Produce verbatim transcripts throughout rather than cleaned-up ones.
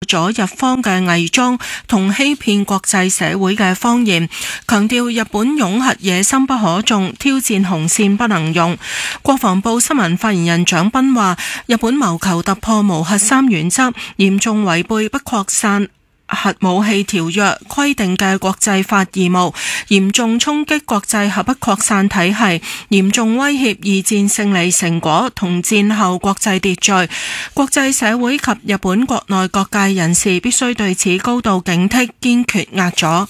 咗日方嘅偽裝同欺騙國際社會嘅謊言，強調日本擁核野心不可縱，挑戰紅線不能用。國防部新聞發言人蔣斌話，日本謀求突破無核三原則，嚴重違背不擴散核武器條約規定嘅國際法義務，嚴重衝擊國際核不擴散體系，嚴重威脅二戰勝利成果同戰後國際秩序。國際社會及日本國內各界人士必須對此高度警惕，堅決壓阻。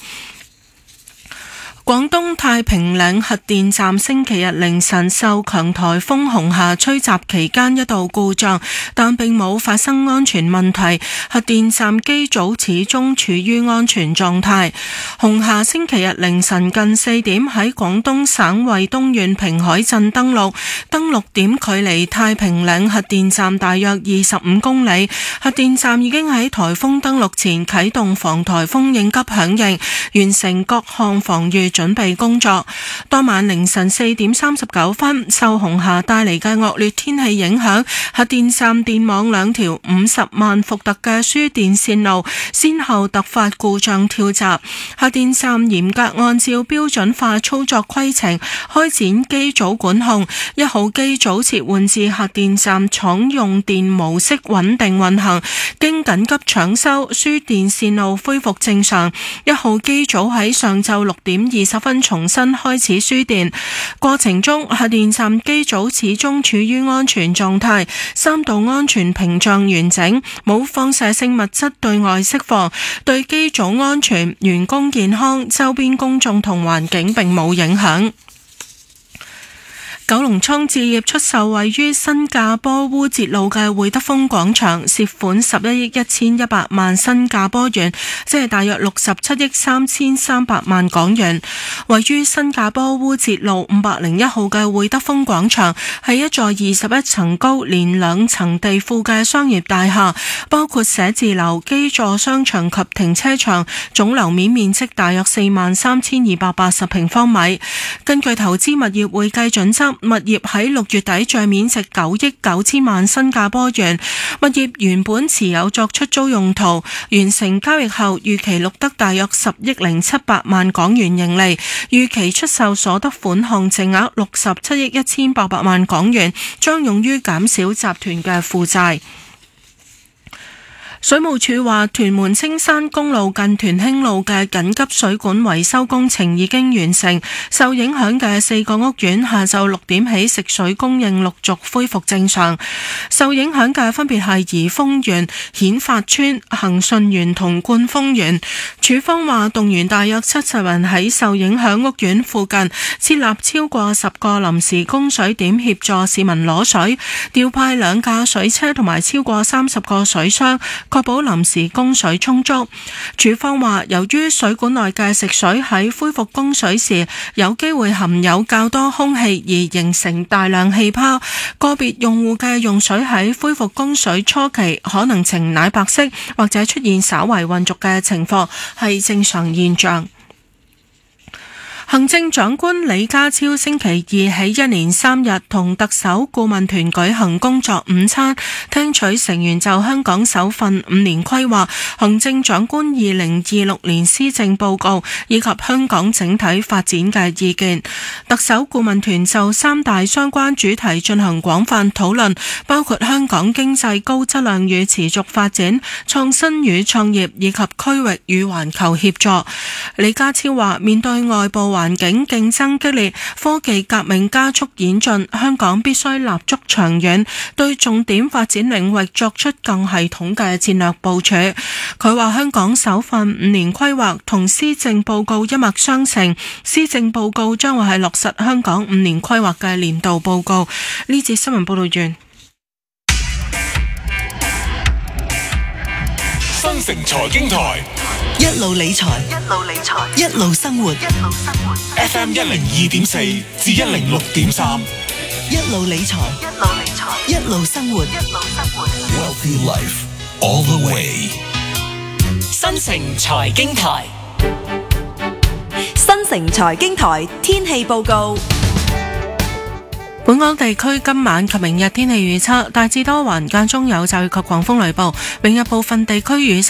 廣東太平嶺核電站星期日凌晨受強颱風紅霞吹襲期間一度故障，但並冇發生安全問題，核電站機組始終處於安全狀態。紅霞星期日凌晨近四點喺廣東省惠東縣平海鎮登陸，登陸點距離太平嶺核電站大約二十五公里。核電站已經喺颱風登陸前啟動防颱風應急響應，完成各項防禦準備工作。當晚凌晨四點三十九分，受紅霞帶嚟嘅惡劣天氣影響，核電站電網兩條五十萬伏特嘅輸電線路先後突發故障跳閘。核電站嚴格按照標準化操作規程開展機組管控，一號機組切換至核電站廠用電模式穩定運行，經緊急搶修，輸電線路恢復正常。一號機組喺上晝六點二十分重新開始輸電，過程中核電站機組始終處於安全狀態，三道安全屏障完整，冇放射性物質對外釋放，對機組安全、員工健康、周邊公眾同環境並冇影響。九龍倉置業出售位於新加坡烏節路嘅會德豐廣場，涉款十一億一千一百萬新加坡元，即係大約六十七億三千三百萬港元。位於新加坡烏節路五百零一號嘅會德豐廣場係一座二十一層高、連兩層地庫嘅商業大廈，包括寫字樓、基座商場及停車場，總樓面面積大約四萬三千二百八十平方米。根據投資物業會計準則，物業喺六月底賬面值九億九千萬新加坡元，物業原本持有作出租用途，完成交易後預期錄得大約十億零七百萬港元盈利，預期出售所得款項淨額六十七億一千八百萬港元，將用於減少集團嘅負債。水務署話，屯門青山公路近屯興路嘅緊急水管維修工程已經完成，受影響嘅四個屋苑下晝六點起食水供應陸續恢復正常。受影響嘅分別係怡豐園、顯發邨、恒順園同冠豐園。署方話，動員大約七十人喺受影響屋苑附近設立超過十個臨時供水點協助市民攞水，調派兩架水車同埋超過三十個水箱，確保臨時供水充足。署方話，由於水管內嘅食水喺恢復供水時有機會含有較多空氣而形成大量氣泡，個別用戶嘅用水喺恢復供水初期可能呈奶白色或者出現稍為混濁嘅情況，係正常現象。行政長官李家超星期二起一連三日同特首顧問團舉行工作午餐，聽取成員就香港首份五年規劃、行政長官二零二六年施政報告以及香港整體發展嘅意見。特首顧問團就三大相關主題進行廣泛討論，包括香港經濟高質量與持續發展、創新與創業以及區域與環球協作。李家超話，面對外部環境競爭激烈，科技革命加速演進，香港必須立足長遠，對重點發展領域作出更系統嘅戰略部署。佢話香港首份五年規劃同施政報告一脈相承，施政報告將會係落實香港五年規劃嘅年度報告。呢節新聞報道完。 新城財經台一路理財， 一路理財， 一路生活， 一路生活。 F M 一零二點四至一零六點三， 一路理財， 一路理財， 一路生活， 一路生活。 Wealthy Life all the way。 新城財經台， 新城財經台天氣報告。 本港地區今晚及明日天氣預測大致多雲，間中有驟雨及狂風雷暴，明日部分地區雨勢